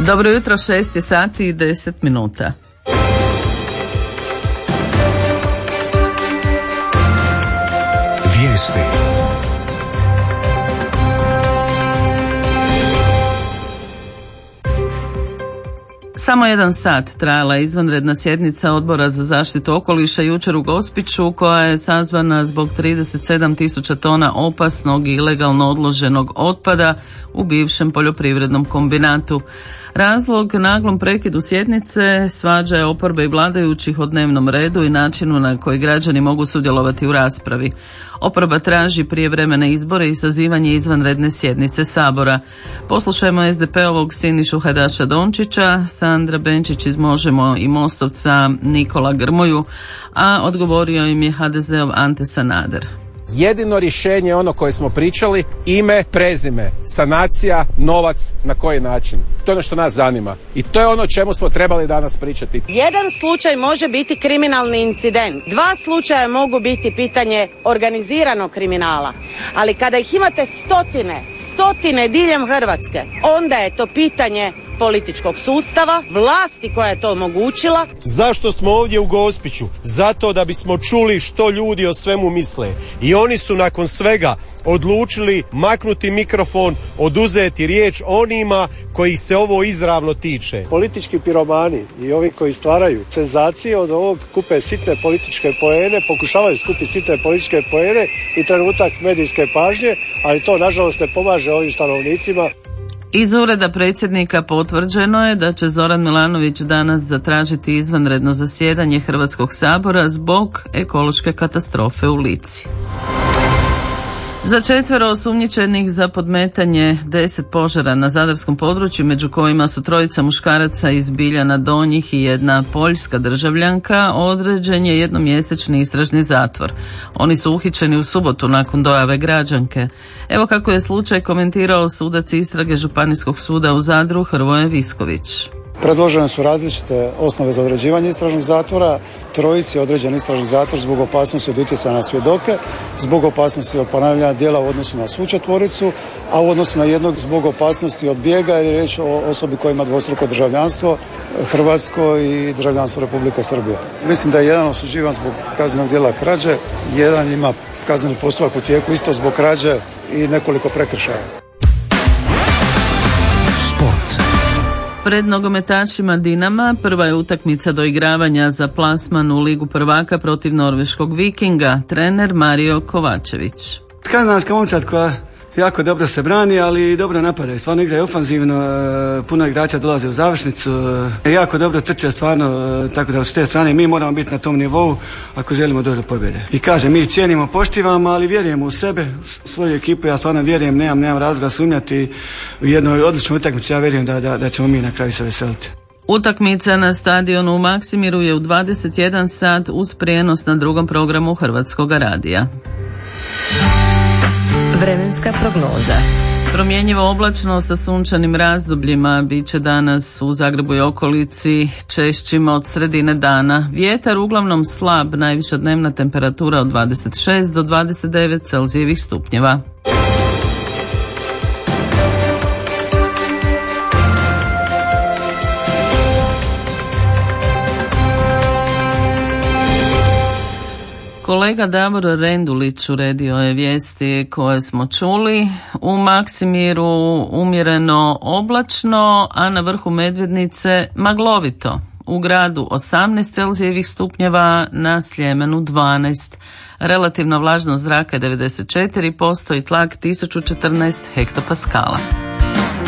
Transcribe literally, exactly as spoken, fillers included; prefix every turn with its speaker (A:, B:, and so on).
A: Dobro jutro, šest je sati i deset minuta.
B: Vijesti.
A: Samo jedan sat trajala izvanredna sjednica Odbora za zaštitu okoliša jučer u Gospiću, koja je sazvana zbog trideset sedam tisuća tona opasnog i ilegalno odloženog otpada u bivšem poljoprivrednom kombinatu. Razlog naglom prekidu sjednice svađa je oporbe i vladajućih o dnevnom redu i načinu na koji građani mogu sudjelovati u raspravi. Oporba traži prijevremene izbore i sazivanje izvanredne sjednice Sabora. Poslušajmo es de pe-ovog Sinišu Hajdaša Dončića, Sandra Benčić iz Možemo i Mostovca Nikola Grmoju, a odgovorio im je ha de ze-ov Ante Sanader.
C: Jedino rješenje je ono koje smo pričali, ime, prezime, sanacija, novac, na koji način. To je ono što nas zanima i to je ono o čemu smo trebali danas pričati.
D: Jedan slučaj može biti kriminalni incident, dva slučaja mogu biti pitanje organiziranog kriminala, ali kada ih imate stotine, stotine diljem Hrvatske, onda je to pitanje političkog sustava, vlasti koja je to omogućila.
E: Zašto smo ovdje u Gospiću? Zato da bismo čuli što ljudi o svemu misle. I oni su nakon svega odlučili maknuti mikrofon, oduzeti riječ onima koji se ovo izravno tiče.
F: Politički piromani i ovi koji stvaraju senzacije od ovog kupe sitne političke poene, pokušavaju skupiti sitne političke poene i trenutak medijske pažnje, ali to nažalost ne pomaže ovim stanovnicima.
A: Iz ureda predsjednika potvrđeno je da će Zoran Milanović danas zatražiti izvanredno zasjedanje Hrvatskog sabora zbog ekološke katastrofe u Lici. Za četvero osumnjičenih za podmetanje deset požara na zadarskom području, među kojima su trojica muškaraca iz Biljana Donjih i jedna poljska državljanka, određen je jednomjesečni istražni zatvor. Oni su uhićeni u subotu nakon dojave građanke. Evo kako je slučaj komentirao sudac istrage Županijskog suda u Zadru Hrvoje Visković.
G: Predložene su različite osnove za određivanje istražnog zatvora. Trojici je određen istražni zatvor zbog opasnosti od utjecaja na svjedoke, zbog opasnosti od ponavljanja djela u odnosu na svu četvoricu, a u odnosu na jednog zbog opasnosti od bijega, jer je riječ o osobi koja ima dvostruko državljanstvo, hrvatsko i državljanstvo Republike Srbije. Mislim da je jedan osuđivan zbog kaznenog djela krađe, jedan ima kazneni postupak u tijeku isto zbog krađe i nekoliko prekršaja.
B: Sport.
A: Pred nogometašima Dinama prva je utakmica doigravanja za plasman u Ligu prvaka protiv norveškog Vikinga, trener Mario Kovačević.
H: Skandinavska momčad koja jako dobro se brani, ali dobro napadaju. Stvarno igraju ofanzivno, puno igrača dolaze u završnicu, jako dobro trče stvarno, tako da s te strane mi moramo biti na tom nivou ako želimo doći do pobjede. I kažem, mi cijenimo, poštivamo, ali vjerujemo u sebe, u svoju ekipu, ja stvarno vjerujem, nemam, nemam razloga sumnjati u jednoj odličnoj utakmici, ja vjerujem da, da, da ćemo mi na kraju se veseliti.
A: Utakmica na stadionu u Maksimiru je u dvadeset jedan sat uz prijenos na drugom programu Hrvatskog radija.
I: Vremenska prognoza.
A: Promjenjivo oblačno sa sunčanim razdobljima bit će danas u Zagrebu i okolici češćima od sredine dana. Vjetar uglavnom slab, najviša dnevna temperatura od dvadeset šest do dvadeset devet Celzijevih stupnjeva. Kolega Davor Rendulić uredio je vijesti koje smo čuli. U Maksimiru umjereno oblačno, a na vrhu Medvednice maglovito. U gradu osamnaest Celzijevih stupnjeva, na Sljemenu dvanaest. Relativna vlažnost zraka je devedeset četiri posto i tlak tisuću četrnaest hektopaskala.